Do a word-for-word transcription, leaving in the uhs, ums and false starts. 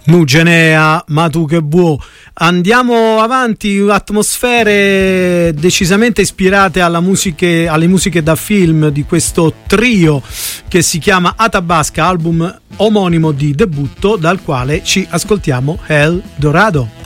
Nugenea, ma tu che vuoi. Andiamo avanti, atmosfere decisamente ispirate alla musiche, alle musiche da film di questo trio che si chiama Atabasca, album omonimo di debutto dal quale ci ascoltiamo El Dorado.